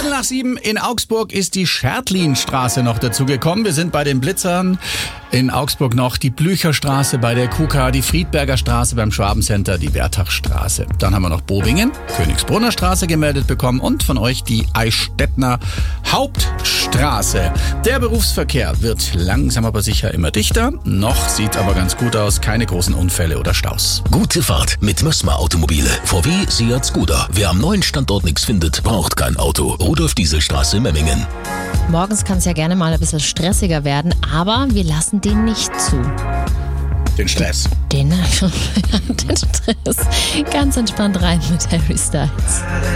7:15 in Augsburg ist die Schertlinstraße noch dazugekommen. Wir sind bei den Blitzern. In Augsburg noch die Blücherstraße bei der KUKA, die Friedberger Straße beim Schwabencenter, die Wertachstraße. Dann haben wir noch Bobingen, Königsbrunner Straße gemeldet bekommen und von euch die Eichstättner Hauptstraße. Der Berufsverkehr wird langsam aber sicher immer dichter. Noch sieht aber ganz gut aus, keine großen Unfälle oder Staus. Gute Fahrt mit Mössmer Automobile. VW, Seat, Skoda. Wer am neuen Standort nichts findet, braucht kein Auto. Rudolf-Diesel-Straße, Memmingen. Morgens kann es ja gerne mal ein bisschen stressiger werden, aber wir lassen den nicht zu. Den Stress. Den Stress. Ganz entspannt rein mit Harry Styles.